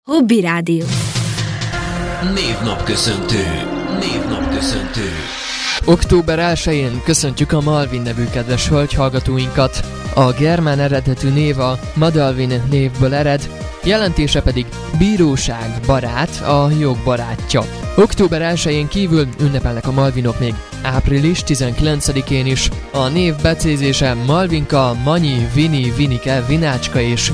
Hobby Rádió. Névnapköszöntő. Október 1-én köszöntjük a Malvin nevű kedves hölgyhallgatóinkat. A germán eredetű név a Madalvin névből ered, jelentése pedig bíróság, barát, a jog barátja. Október 1-én kívül ünnepelnek a Malvinok még április 19-én is. A név becézése Malvinka, Manyi, Vini, Vinike, Vinácska és